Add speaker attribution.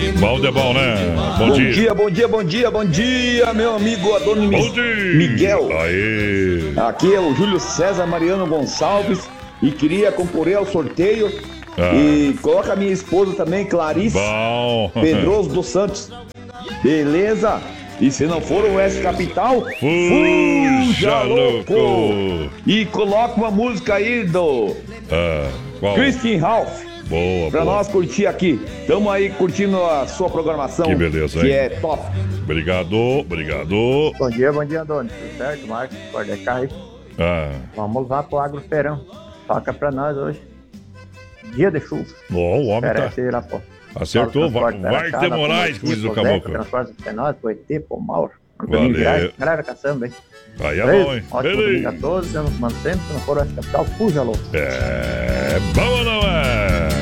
Speaker 1: Bom de bom, né? Bom dia.
Speaker 2: Bom dia, meu amigo Adônio Miguel.
Speaker 1: Aê.
Speaker 2: Aqui é o Júlio César Mariano Gonçalves e queria concorrer ao sorteio. E coloca a minha esposa também, Clarice
Speaker 1: Bom.
Speaker 2: Pedroso dos Santos. Beleza? E se não for o Oeste Capital, fuja louco! E coloca uma música aí do Christian Ralph.
Speaker 1: Boa,
Speaker 2: pra nós curtir aqui. Tamo aí curtindo a sua programação.
Speaker 1: Que beleza, hein?
Speaker 2: Que é top.
Speaker 1: Obrigado.
Speaker 3: Bom dia, Antônio. Tudo certo, Marcos? Pode cair. Vamos lá pro Agroferão. Toca pra nós hoje. Dia de chuva.
Speaker 1: O homem acertou. Vai Moraes, como diz o caboclo.
Speaker 3: Transporte pra nós, pro ET, pro Mauro.
Speaker 1: Valeu.
Speaker 3: Galera caçamba, hein?
Speaker 1: Aí é bom, hein?
Speaker 3: Ótimo domingo a todos. Mano, sempre, se não for o Oeste Capital, fuja louco.
Speaker 1: Vamos não é?